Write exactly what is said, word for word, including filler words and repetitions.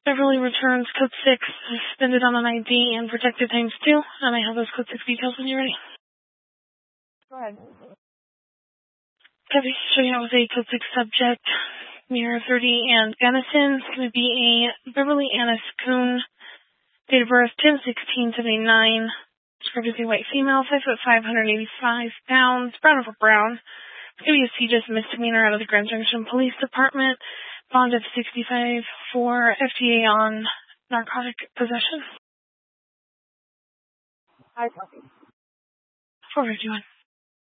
Beverly returns code six, suspended on an I D and protected times two, and I have those code six details when you're ready. Go ahead. Deputies show you out with a code six subject, Mirror thirty, and Gunnison. It's going to be a Beverly Annis Kuhn, date of birth ten sixteen seventy-nine. Described as a white female, five foot five, one hundred eighty-five pounds, brown over brown. It's going to be a C J S misdemeanor out of the Grand Junction Police Department. Bond of sixty-five for F T A on narcotic possession. I copy. four fifty-one.